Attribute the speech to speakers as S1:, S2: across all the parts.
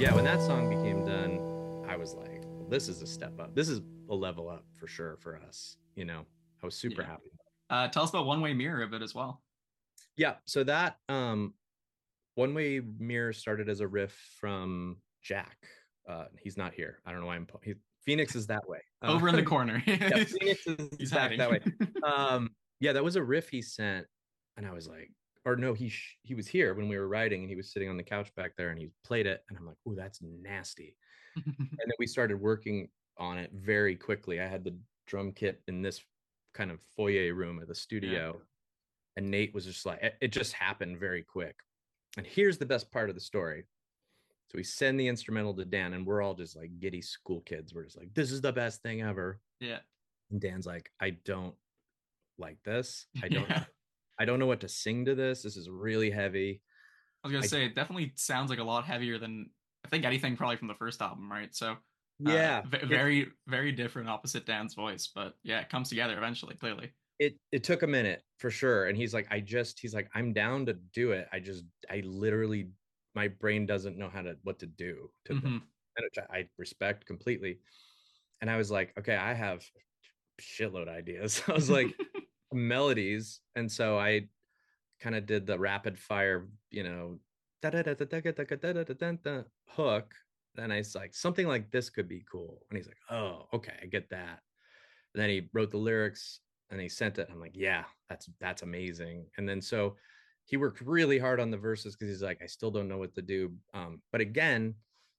S1: yeah, when that song became done, I was like, well, this is a step up. This is a level up for sure for us. I was super
S2: Yeah.
S1: happy.
S2: Tell us about One Way Mirror a bit as well.
S1: Yeah, so that One Way Mirror started as a riff from Jack. He's not here. I don't know why Phoenix is that way.
S2: Over in the corner.
S1: Yeah, Phoenix
S2: He's
S1: is back
S2: hiding.
S1: that way. Yeah, that was a riff he sent, and I was like, or no, he was here when we were writing, and he was sitting on the couch back there, and he played it, and I'm like, oh, that's nasty. And then we started working on it very quickly. I had the drum kit in this kind of foyer room at the
S2: Yeah.
S1: studio, and Nate was just like, it just happened very quick. And here's the best part of the story. So we send the instrumental to Dan, and we're all just like giddy school kids. We're just like, this is the best thing ever.
S2: Yeah.
S1: And Dan's like, I don't like this.
S2: Yeah.
S1: I don't know what to sing to this. This is really heavy.
S2: I was gonna
S1: I
S2: say it definitely sounds like a lot heavier than I think anything probably from the first album, right? So
S1: Yeah,
S2: very, very different opposite Dan's voice, but yeah, it comes together eventually, clearly.
S1: it took a minute for sure. And he's like, I'm down to do it. I literally, my brain doesn't know what to do to that,
S2: Hmm.
S1: which I respect completely. And I was like, okay, I have shitload ideas. I was like, melodies. And so I kind of did the rapid fire, hook. Then I was like, something like this could be cool. And he's like, oh, okay, I get that. And then he wrote the lyrics and he sent it. I'm like, yeah, that's amazing. And then so he worked really hard on the verses because he's like, I still don't know what to do. But again,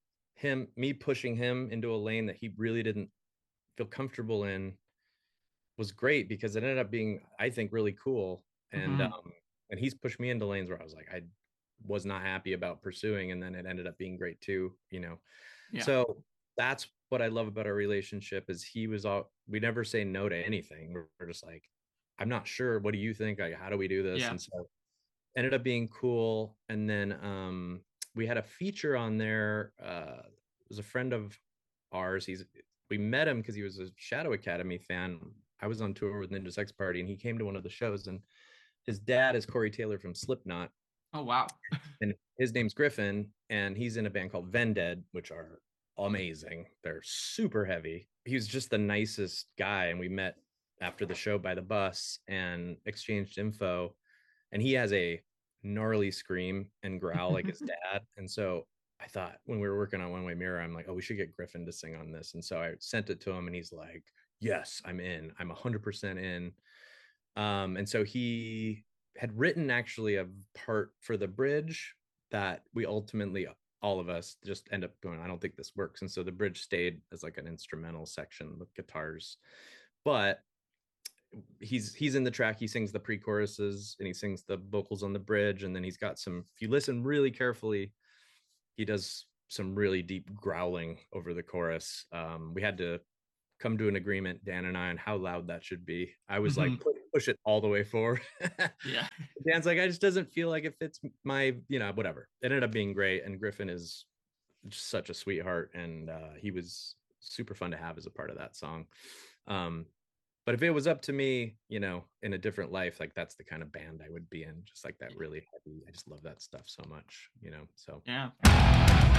S1: me pushing him into a lane that he really didn't feel comfortable in was great because it ended up being, I think, really cool.
S2: Hmm.
S1: And he's pushed me into lanes where I was like, I was not happy about pursuing, and then it ended up being great too.
S2: Yeah.
S1: So that's what I love about our relationship is we never say no to anything. We're just like, I'm not sure. What do you think? Like, how do we do this?
S2: Yeah.
S1: And so ended up being cool. And then we had a feature on there. It was a friend of ours. We met him because he was a Shadow Academy fan. I was on tour with Ninja Sex Party, and he came to one of the shows. And his dad is Corey Taylor from Slipknot,
S2: Oh wow.
S1: and his name's Griffin, and he's in a band called Vended, which are amazing. They're super heavy. He was just the nicest guy, and we met after the show by the bus and exchanged info. And he has a gnarly scream and growl like his dad. And so I thought when we were working on One Way Mirror, I'm like, oh, we should get Griffin to sing on this. And so I sent it to him, and he's like, yes, I'm in. I'm 100% in. And so he had written actually a part for the bridge that we ultimately, all of us, just end up going, I don't think this works. And so the bridge stayed as like an instrumental section with guitars. But he's in the track. He sings the pre-choruses and he sings the vocals on the bridge. And then he's got if you listen really carefully, he does some really deep growling over the chorus. We had to come to an agreement, Dan and I, on how loud that should be. I was like,
S2: Hmm.
S1: push it all the way forward.
S2: Yeah.
S1: Dan's like, I just doesn't feel like it fits whatever. It ended up being great. And Griffin is just such a sweetheart. And he was super fun to have as a part of that song. Um, but if it was up to me, in a different life, like that's the kind of band I would be in, just like that really heavy. I just love that stuff so much. So
S2: Yeah.